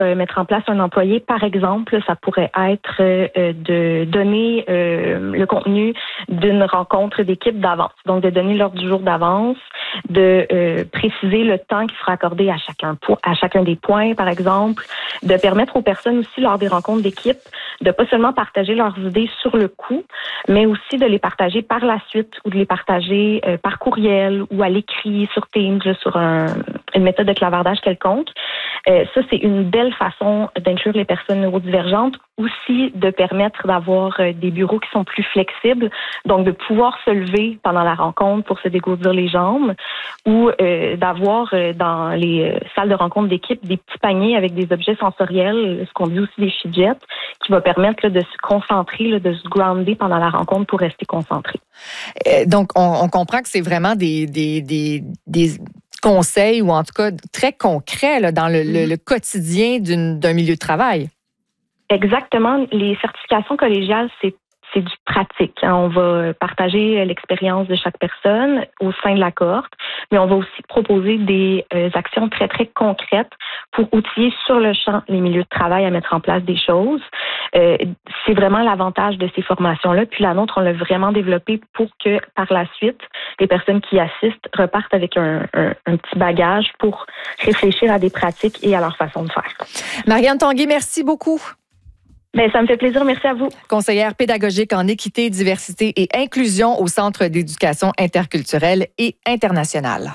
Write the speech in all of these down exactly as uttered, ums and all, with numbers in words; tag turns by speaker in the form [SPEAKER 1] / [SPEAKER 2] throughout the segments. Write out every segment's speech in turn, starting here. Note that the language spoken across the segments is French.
[SPEAKER 1] euh, mettre en place un employé, par exemple, ça pourrait être euh, de donner euh, le contenu d'une rencontre d'équipe d'avance. Donc, de donner l'ordre du jour d'avance, de euh, préciser le temps qui sera accordé à chacun, à chacun des points, par exemple, de permettre aux personnes aussi, lors des rencontres d'équipe, de pas seulement partager leurs idées sur le coup, mais aussi de les partager par la suite ou de les partager euh, par courriel ou à l'écrit, sur Teams, là, sur un, une méthode de clavardage quelconque. Euh, ça, c'est une belle façon d'inclure les personnes neurodivergentes. Aussi, de permettre d'avoir euh, des bureaux qui sont plus flexibles, donc de pouvoir se lever pendant la rencontre pour se dégourdir les jambes, ou euh, d'avoir euh, dans les euh, salles de rencontre d'équipe des petits paniers avec des objets sensoriels, ce qu'on dit aussi des fidgets, qui va permettre là, de se concentrer, là, de se grounder pendant la rencontre pour rester concentré.
[SPEAKER 2] Euh, donc, on, on comprend que c'est vraiment des, des, des, des conseils, ou en tout cas très concrets là, dans le, le, le quotidien d'une, d'un milieu de travail.
[SPEAKER 1] Exactement. Les certifications collégiales, c'est c'est du pratique. On va partager l'expérience de chaque personne au sein de la cohorte, mais on va aussi proposer des euh, actions très, très concrètes pour outiller sur le champ les milieux de travail à mettre en place des choses. Euh, c'est vraiment l'avantage de ces formations-là. Puis la nôtre, on l'a vraiment développée pour que, par la suite, les personnes qui assistent repartent avec un, un, un petit bagage pour réfléchir à des pratiques et à leur façon de faire.
[SPEAKER 2] Marianne Tanguay, merci beaucoup.
[SPEAKER 1] Bien, ça me fait plaisir. Merci à vous.
[SPEAKER 2] Conseillère pédagogique en équité, diversité et inclusion au Centre d'éducation interculturelle et internationale.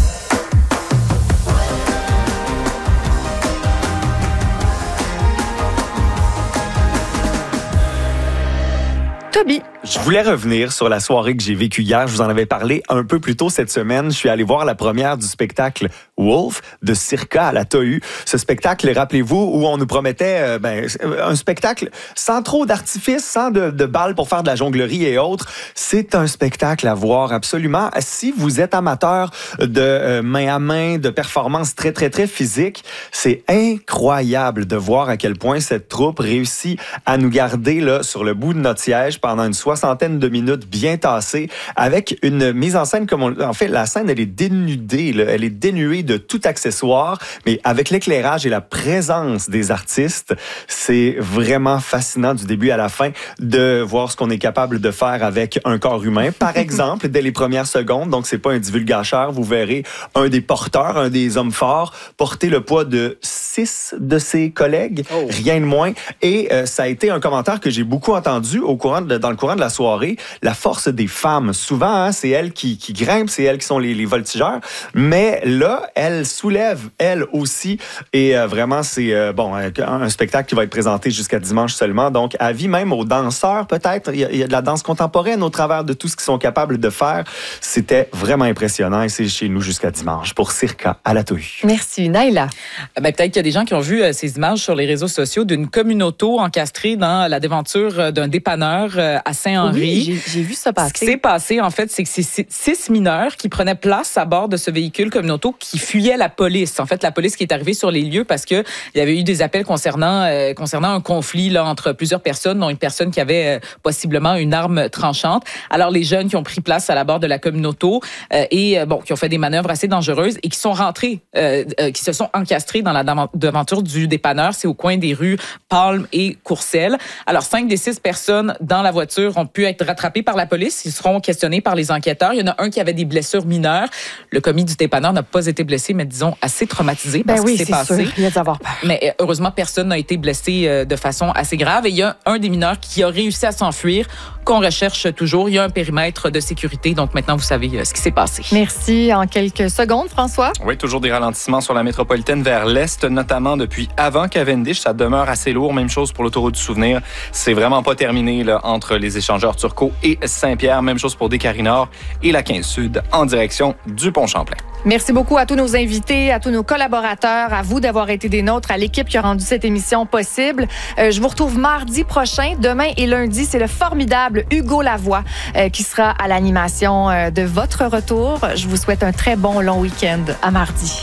[SPEAKER 2] Toby.
[SPEAKER 3] Je voulais revenir sur la soirée que j'ai vécue hier. Je vous en avais parlé un peu plus tôt cette semaine. Je suis allé voir la première du spectacle Wolf de Circa à la T A U. Ce spectacle, rappelez-vous, où on nous promettait euh, ben, un spectacle sans trop d'artifice, sans de, de balles pour faire de la jonglerie et autres. C'est un spectacle à voir absolument. Si vous êtes amateur de euh, main à main, de performances très, très, très physiques, c'est incroyable de voir à quel point cette troupe réussit à nous garder là, sur le bout de notre siège pendant une soixantaine de minutes bien tassées, avec une mise en scène comme on... En fait, la scène, elle est dénudée, là. Elle est dénuée de tout accessoire, mais avec l'éclairage et la présence des artistes, c'est vraiment fascinant du début à la fin de voir ce qu'on est capable de faire avec un corps humain. Par exemple, dès les premières secondes, donc c'est pas un divulgateur, vous verrez un des porteurs, un des hommes forts, porter le poids de six de ses collègues, oh. rien de moins. Et euh, ça a été un commentaire que j'ai beaucoup entendu au courant de, dans le courant de la soirée, la force des femmes. Souvent, hein, c'est elles qui, qui grimpent, c'est elles qui sont les, les voltigeurs. Mais là, elles soulèvent, elles aussi. Et euh, vraiment, c'est euh, bon un, un spectacle qui va être présenté jusqu'à dimanche seulement. Donc, avis même aux danseurs, peut-être. Il y, a, il y a de la danse contemporaine au travers de tout ce qu'ils sont capables de faire. C'était vraiment impressionnant. Et c'est chez nous jusqu'à dimanche pour Circa à la T A U.
[SPEAKER 2] Merci. Naïla.
[SPEAKER 4] Ben, peut-être qu'il y a des gens qui ont vu euh, ces images sur les réseaux sociaux d'une communauté encastrée dans la déventure d'un dépanneur euh, à Saint-Henri.
[SPEAKER 2] Oui, j'ai, j'ai vu ça passer.
[SPEAKER 4] Ce qui s'est passé, en fait, c'est que c'est six mineurs qui prenaient place à bord de ce véhicule communautaire qui fuyait la police. En fait, la police qui est arrivée sur les lieux parce que il y avait eu des appels concernant euh, concernant un conflit là entre plusieurs personnes, dont une personne qui avait euh, possiblement une arme tranchante. Alors, les jeunes qui ont pris place à la bord de la communauté euh, et euh, bon, qui ont fait des manœuvres assez dangereuses et qui sont rentrés, euh, euh, qui se sont encastrés dans la devanture du dépanneur. C'est au coin des rues Palme et Courcelles. Alors, cinq des six personnes dans la voiture ont pu être rattrapés par la police. Ils seront questionnés par les enquêteurs. Il y en a un qui avait des blessures mineures. Le commis du dépanneur n'a pas été blessé, mais disons assez traumatisé par
[SPEAKER 2] ben
[SPEAKER 4] ce
[SPEAKER 2] oui,
[SPEAKER 4] qui s'est
[SPEAKER 2] c'est
[SPEAKER 4] passé.
[SPEAKER 2] Sûr. Il y a d'avoir peur.
[SPEAKER 4] Mais heureusement, personne n'a été blessé de façon assez grave. Et il y a un des mineurs qui a réussi à s'enfuir, qu'on recherche toujours. Il y a un périmètre de sécurité. Donc maintenant, vous savez ce qui s'est passé.
[SPEAKER 2] Merci. En quelques secondes, François.
[SPEAKER 5] Oui, toujours des ralentissements sur la métropolitaine vers l'est, notamment depuis avant Cavendish. Ça demeure assez lourd. Même chose pour l'autoroute du Souvenir. C'est vraiment pas terminé là, entre les échangeurs Turcot et Saint-Pierre. Même chose pour Descaries-Nord et la quinze Sud en direction du Pont-Champlain.
[SPEAKER 2] Merci beaucoup à tous nos invités, à tous nos collaborateurs, à vous d'avoir été des nôtres, à l'équipe qui a rendu cette émission possible. Euh, je vous retrouve mardi prochain. Demain et lundi, c'est le formidable Hugo Lavoie euh, qui sera à l'animation euh, de votre retour. Je vous souhaite un très bon long week-end. À mardi.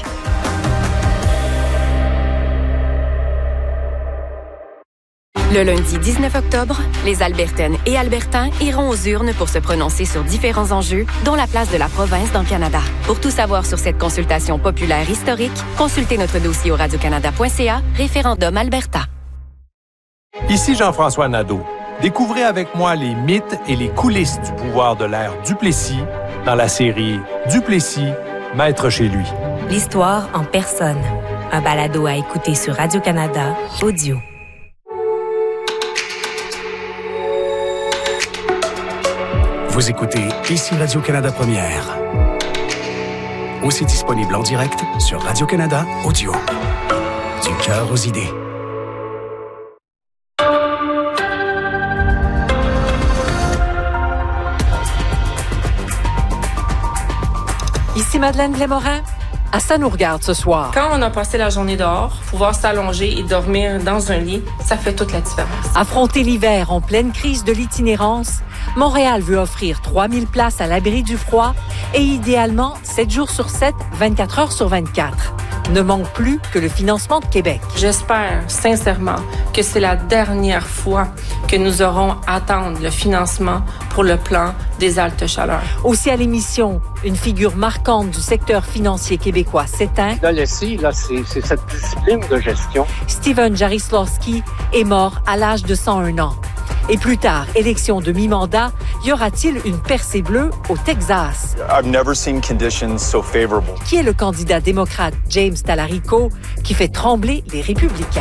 [SPEAKER 6] Le lundi dix-neuf octobre, les Albertaines et Albertains iront aux urnes pour se prononcer sur différents enjeux, dont la place de la province dans le Canada. Pour tout savoir sur cette consultation populaire historique, consultez notre dossier au radiocanada point c a, référendum Alberta.
[SPEAKER 7] Ici Jean-François Nadeau. Découvrez avec moi les mythes et les coulisses du pouvoir de l'ère Duplessis dans la série Duplessis, maître chez lui.
[SPEAKER 8] L'histoire en personne. Un balado à écouter sur Radio-Canada Audio.
[SPEAKER 9] Vous écoutez Ici Radio-Canada Première. Aussi disponible en direct sur Radio-Canada Audio. Du cœur aux idées.
[SPEAKER 10] Ici Madeleine Blais-Morin. À ça nous regarde ce soir.
[SPEAKER 11] Quand on a passé la journée dehors, pouvoir s'allonger et dormir dans un lit, ça fait toute la différence.
[SPEAKER 10] Affronter l'hiver en pleine crise de l'itinérance, Montréal veut offrir trois mille places à l'abri du froid et idéalement sept jours sur sept, vingt-quatre heures sur vingt-quatre. Ne manque plus que le financement de Québec.
[SPEAKER 11] J'espère sincèrement que c'est la dernière fois que nous aurons à attendre le financement pour le plan des altes chaleurs.
[SPEAKER 10] Aussi à l'émission, une figure marquante du secteur financier québécois s'éteint.
[SPEAKER 12] Là, ici, là, c'est, c'est cette discipline de gestion.
[SPEAKER 10] Steven Jarislowski est mort à l'âge de cent un ans. Et plus tard, élection de mi-mandat, y aura-t-il une percée bleue au Texas?
[SPEAKER 13] I've never seen conditions so favorable.
[SPEAKER 10] Qui est le candidat démocrate James Talarico qui fait trembler les républicains?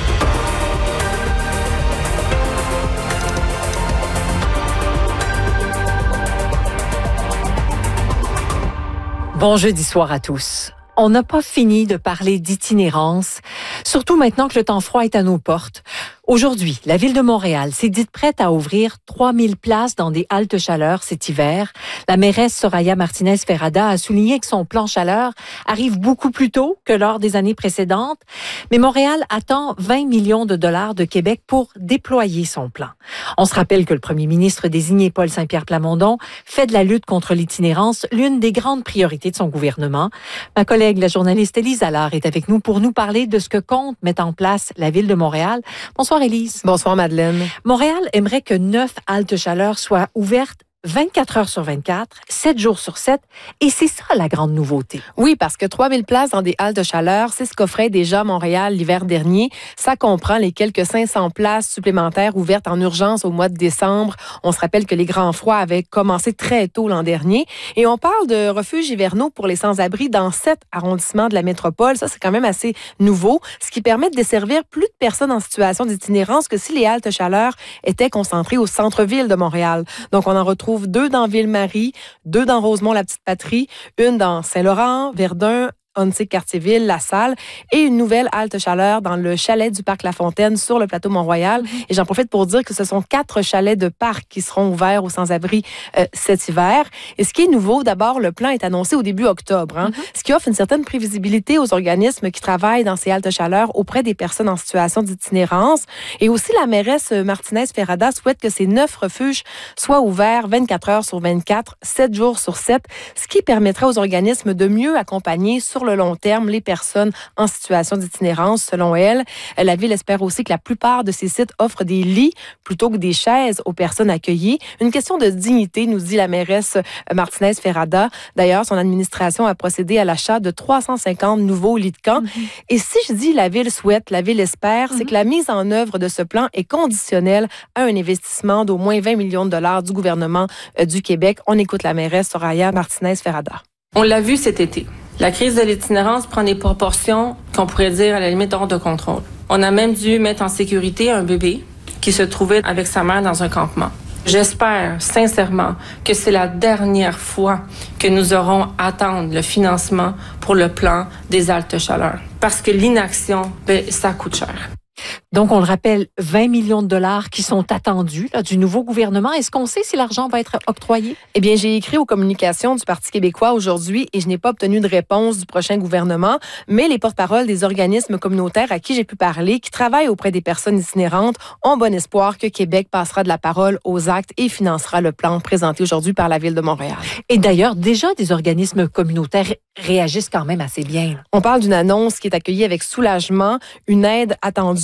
[SPEAKER 10] Bon jeudi soir à tous. On n'a pas fini de parler d'itinérance, surtout maintenant que le temps froid est à nos portes. Aujourd'hui, la Ville de Montréal s'est dite prête à ouvrir trois mille places dans des haltes chaleur cet hiver. La mairesse Soraya Martinez-Ferrada a souligné que son plan chaleur arrive beaucoup plus tôt que lors des années précédentes. Mais Montréal attend vingt millions de dollars de Québec pour déployer son plan. On se rappelle que le premier ministre désigné Paul Saint-Pierre Plamondon fait de la lutte contre l'itinérance l'une des grandes priorités de son gouvernement. Ma collègue, la journaliste Élise Allard, est avec nous pour nous parler de ce que compte mettre en place la Ville de Montréal. Bonsoir Élise.
[SPEAKER 14] Bonsoir Madeleine.
[SPEAKER 10] Montréal aimerait que neuf haltes chaleur soient ouvertes vingt-quatre heures sur vingt-quatre, sept jours sur sept, et c'est ça la grande nouveauté.
[SPEAKER 14] Oui, parce que trois mille places dans des haltes de chaleur, c'est ce qu'offrait déjà Montréal l'hiver dernier. Ça comprend les quelques cinq cents places supplémentaires ouvertes en urgence au mois de décembre. On se rappelle que les grands froids avaient commencé très tôt l'an dernier. Et on parle de refuges hivernaux pour les sans-abri dans sept arrondissements de la métropole. Ça, c'est quand même assez nouveau, ce qui permet de desservir plus de personnes en situation d'itinérance que si les haltes chaleur étaient concentrées au centre-ville de Montréal. Donc, on en retrouve deux dans Ville-Marie, deux dans Rosemont-la-Petite-Patrie, une dans Saint-Laurent, Verdun, Ontic-Cartierville, La Salle et une nouvelle halte chaleur dans le chalet du Parc La Fontaine sur le plateau Mont-Royal. Mm-hmm. Et j'en profite pour dire que ce sont quatre chalets de parc qui seront ouverts aux sans-abri euh, cet hiver. Et ce qui est nouveau, d'abord, le plan est annoncé au début octobre, hein, mm-hmm. ce qui offre une certaine prévisibilité aux organismes qui travaillent dans ces haltes chaleur auprès des personnes en situation d'itinérance. Et aussi, la mairesse Martinez-Ferrada souhaite que ces neuf refuges soient ouverts vingt-quatre heures sur vingt-quatre, sept jours sur sept, ce qui permettrait aux organismes de mieux accompagner sur le long terme les personnes en situation d'itinérance. Selon elle, la Ville espère aussi que la plupart de ces sites offrent des lits plutôt que des chaises aux personnes accueillies. Une question de dignité, nous dit la mairesse Martinez-Ferrada. D'ailleurs, son administration a procédé à l'achat de trois cent cinquante nouveaux lits de camp. Mm-hmm. Et si je dis la Ville souhaite, la Ville espère, mm-hmm. c'est que la mise en œuvre de ce plan est conditionnelle à un investissement d'au moins vingt millions de dollars du gouvernement du Québec. On écoute la mairesse Soraya Martinez-Ferrada.
[SPEAKER 11] On l'a vu cet été. La crise de l'itinérance prend des proportions qu'on pourrait dire à la limite hors de contrôle. On a même dû mettre en sécurité un bébé qui se trouvait avec sa mère dans un campement. J'espère sincèrement que c'est la dernière fois que nous aurons à attendre le financement pour le plan des altes chaleurs. Parce que l'inaction, ben, ça coûte cher.
[SPEAKER 10] Donc, on le rappelle, vingt millions de dollars qui sont attendus là, du nouveau gouvernement. Est-ce qu'on sait si l'argent va être octroyé?
[SPEAKER 14] Eh bien, j'ai écrit aux communications du Parti québécois aujourd'hui et je n'ai pas obtenu de réponse du prochain gouvernement, mais les porte-paroles des organismes communautaires à qui j'ai pu parler, qui travaillent auprès des personnes itinérantes, ont bon espoir que Québec passera de la parole aux actes et financera le plan présenté aujourd'hui par la Ville de Montréal.
[SPEAKER 10] Et d'ailleurs, déjà, des organismes communautaires réagissent quand même assez bien.
[SPEAKER 14] On parle d'une annonce qui est accueillie avec soulagement, une aide attendue et qu'on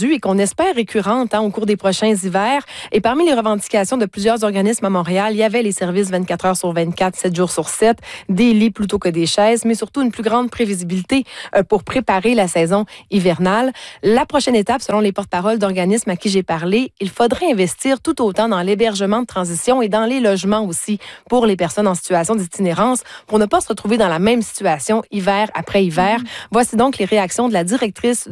[SPEAKER 14] espère récurrente hein, au cours des prochains hivers. Et parmi les revendications de plusieurs organismes à Montréal, il y avait les services vingt-quatre heures sur vingt-quatre, sept jours sur sept, des lits plutôt que des chaises, mais surtout une plus grande prévisibilité euh, pour préparer la saison hivernale. La prochaine étape, selon les porte-paroles d'organismes à qui j'ai parlé, il faudrait investir tout autant dans l'hébergement de transition et dans les logements aussi pour les personnes en situation d'itinérance pour ne pas se retrouver dans la même situation hiver après hiver. Mmh. Voici donc les réactions de la directrice